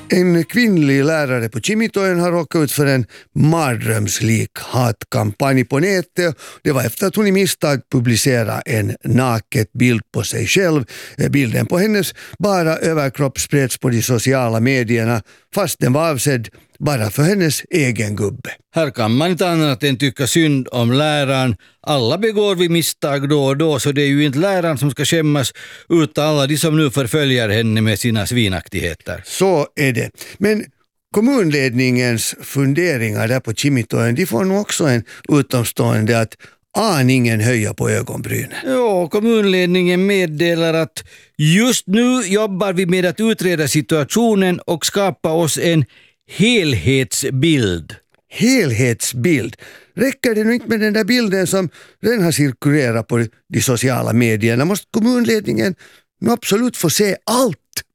En kvinnlig lärare på Kimitojen har råkat ut för en mardrömslik hatkampanj på nätet. Det var efter att hon i misstag publicerade en naket bild på sig själv. Bilden på hennes bara överkropp spreds på de sociala medierna fast den var avsedd bara för hennes egen gubbe. Här kan man inte annat än tycka synd om läraren. Alla begår vi misstag då och då, så det är ju inte läraren som ska skämmas utan alla de som nu förföljer henne med sina svinaktigheter. Så är det. Men kommunledningens funderingar där på Kimitojen, de får nog också en utomstående att aningen höja på ögonbrynen. Ja, kommunledningen meddelar att just nu jobbar vi med att utreda situationen och skapa oss en helhetsbild. Helhetsbild. Räcker det nu inte med den där bilden som redan har cirkulerat på de sociala medierna? Måste kommunledningen nu absolut få se allt?